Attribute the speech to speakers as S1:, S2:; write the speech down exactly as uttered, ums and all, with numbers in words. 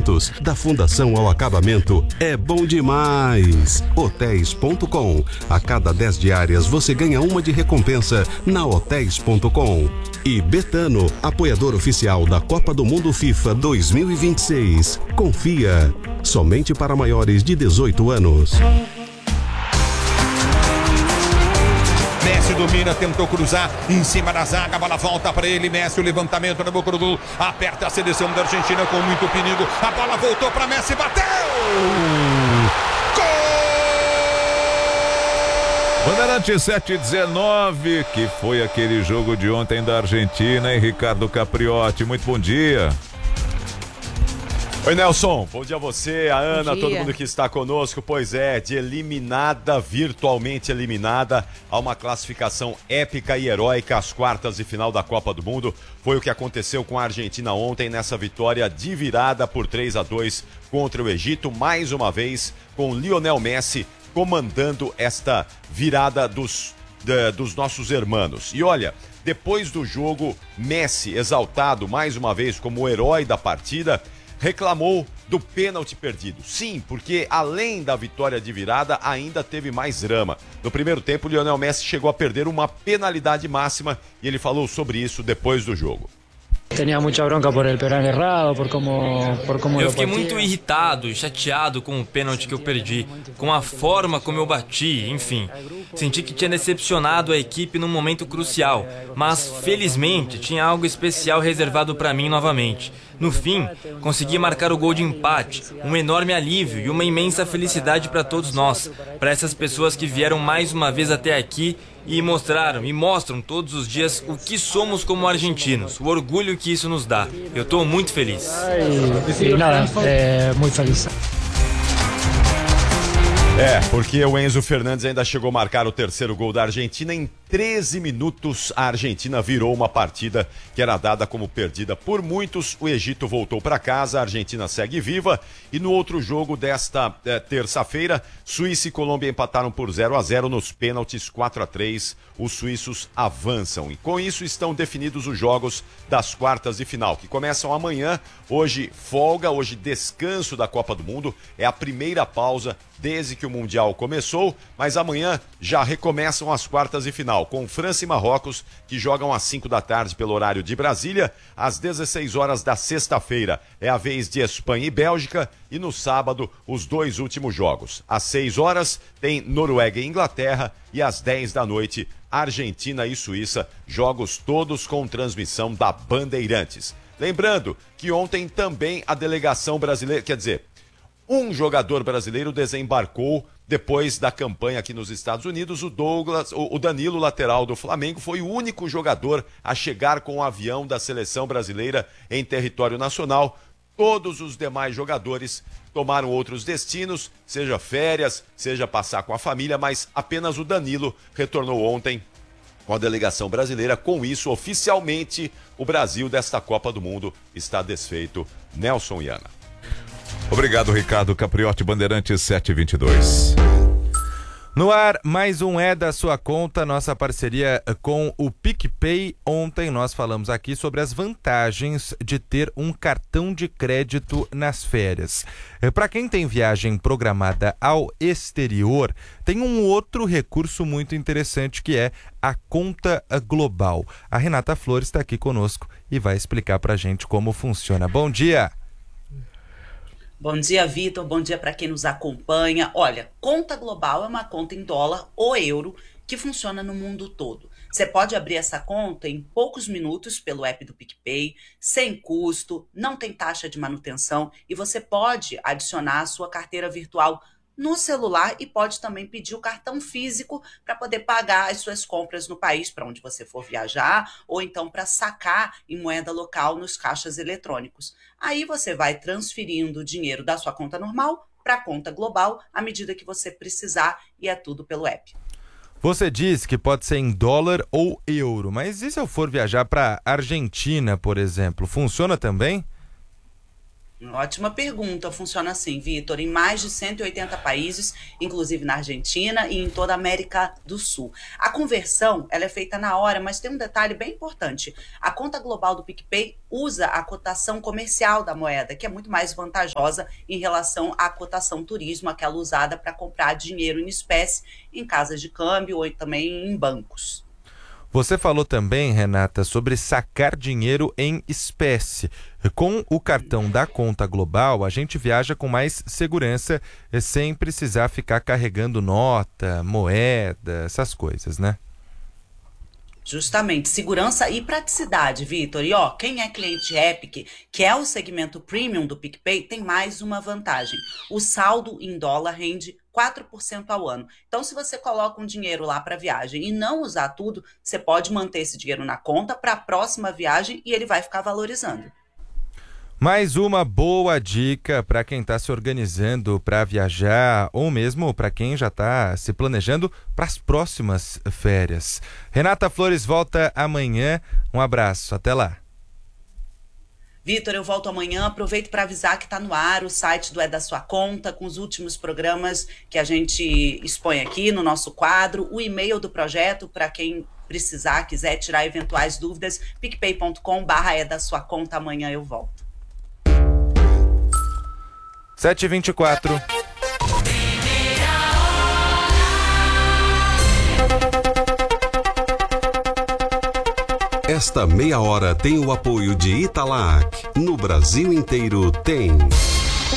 S1: eventos, da fundação ao acabamento, é bom demais. hotéis ponto com. A cada dez diárias você ganha uma de recompensa na hotéis ponto com. E Betano, apoiador oficial da Copa do Mundo FIFA dois mil e vinte e seis. Confia. Somente para maiores de dezoito anos.
S2: Messi domina, tentou cruzar em cima da zaga, a bola volta para ele, Messi, o levantamento no Bocurudu, aperta a seleção da Argentina com muito perigo, a bola voltou para Messi, bateu! Gol!
S3: Bandeirante sete dezenove, que foi aquele jogo de ontem da Argentina, hein, Ricardo Capriotti, muito bom dia.
S4: Oi, Nelson, bom dia a você, a Ana, todo mundo que está conosco. Pois é, de eliminada, virtualmente eliminada, a uma classificação épica e heróica às quartas de final da Copa do Mundo. Foi o que aconteceu com a Argentina ontem nessa vitória de virada por três a dois contra o Egito, mais uma vez com Lionel Messi comandando esta virada dos, de, dos nossos hermanos. E olha, depois do jogo, Messi, exaltado mais uma vez como o herói da partida, reclamou do pênalti perdido. Sim, porque além da vitória de virada, ainda teve mais drama. No primeiro tempo, Lionel Messi chegou a perder uma penalidade máxima e ele falou sobre isso depois do jogo.
S5: Tenía mucha bronca por el penal errado, por como, por como
S6: eu fiquei muito irritado e chateado com o pênalti que eu perdi, com a forma como eu bati, enfim. Senti que tinha decepcionado a equipe num momento crucial, mas felizmente tinha algo especial reservado para mim novamente. No fim, consegui marcar o gol de empate, um enorme alívio e uma imensa felicidade para todos nós, para essas pessoas que vieram mais uma vez até aqui e mostraram e mostram todos os dias o que somos como argentinos, o orgulho que isso nos dá. Eu estou muito feliz.
S5: E, e nada, é, muito feliz.
S4: É, porque o Enzo Fernandes ainda chegou a marcar o terceiro gol da Argentina. Em treze minutos, a Argentina virou uma partida que era dada como perdida por muitos. O Egito voltou para casa, a Argentina segue viva. E no outro jogo desta é, terça-feira, Suíça e Colômbia empataram por zero a zero nos pênaltis, quatro a três. Os suíços avançam. E com isso estão definidos os jogos das quartas de final, que começam amanhã. Hoje folga, hoje descanso da Copa do Mundo. É a primeira pausa desde que o Mundial começou, mas amanhã já recomeçam as quartas de final, com França e Marrocos, que jogam às cinco da tarde pelo horário de Brasília. Às dezesseis horas da sexta-feira é a vez de Espanha e Bélgica, e no sábado os dois últimos jogos. Às seis horas tem Noruega e Inglaterra, e às dez da noite Argentina e Suíça, jogos todos com transmissão da Bandeirantes. Lembrando que ontem também a delegação brasileira, quer dizer, um jogador brasileiro desembarcou depois da campanha aqui nos Estados Unidos. O Douglas, o Danilo, lateral do Flamengo, foi o único jogador a chegar com o avião da seleção brasileira em território nacional. Todos os demais jogadores tomaram outros destinos, seja férias, seja passar com a família, mas apenas o Danilo retornou ontem com a delegação brasileira. Com isso, oficialmente, o Brasil desta Copa do Mundo está desfeito. Nelson e Ana.
S3: Obrigado, Ricardo Capriotti, Bandeirantes sete e vinte e dois.
S7: No ar, mais um É da Sua Conta, nossa parceria com o PicPay. Ontem nós falamos aqui sobre as vantagens de ter um cartão de crédito nas férias. Para quem tem viagem programada ao exterior, tem um outro recurso muito interessante que é a conta global. A Renata Flores está aqui conosco e vai explicar para a gente como funciona. Bom dia!
S8: Bom dia, Vitor. Bom dia para quem nos acompanha. Olha, conta global é uma conta em dólar ou euro que funciona no mundo todo. Você pode abrir essa conta em poucos minutos pelo app do PicPay, sem custo, não tem taxa de manutenção e você pode adicionar a sua carteira virtual no celular e pode também pedir o cartão físico para poder pagar as suas compras no país para onde você for viajar ou então para sacar em moeda local nos caixas eletrônicos. Aí você vai transferindo o dinheiro da sua conta normal para a conta global à medida que você precisar e é tudo pelo app.
S7: Você disse que pode ser em dólar ou euro, mas e se eu for viajar para Argentina, por exemplo, funciona também?
S8: Ótima pergunta. Funciona assim, Vitor, em mais de cento e oitenta países, inclusive na Argentina e em toda a América do Sul. A conversão, ela é feita na hora, mas tem um detalhe bem importante. A conta global do PicPay usa a cotação comercial da moeda, que é muito mais vantajosa em relação à cotação turismo, aquela usada para comprar dinheiro em espécie em casas de câmbio ou também em bancos.
S7: Você falou também, Renata, sobre sacar dinheiro em espécie. Com o cartão da conta global, a gente viaja com mais segurança, sem precisar ficar carregando nota, moeda, essas coisas, né?
S8: Justamente, segurança e praticidade, Vitor. E ó, quem é cliente Epic, que é o segmento premium do PicPay, tem mais uma vantagem. O saldo em dólar rende quatro por cento ao ano. Então, se você coloca um dinheiro lá para viagem e não usar tudo, você pode manter esse dinheiro na conta para a próxima viagem e ele vai ficar valorizando.
S7: Mais uma boa dica para quem está se organizando para viajar ou mesmo para quem já está se planejando para as próximas férias. Renata Flores volta amanhã. Um abraço, até lá.
S8: Vitor, eu volto amanhã. Aproveito para avisar que está no ar o site do É da Sua Conta, com os últimos programas que a gente expõe aqui no nosso quadro, o e-mail do projeto para quem precisar, quiser tirar eventuais dúvidas, picpay ponto com barra é da sua conta. Amanhã eu volto.
S7: sete e vinte e quatro.
S1: Esta meia hora tem o apoio de Italac. No Brasil inteiro tem.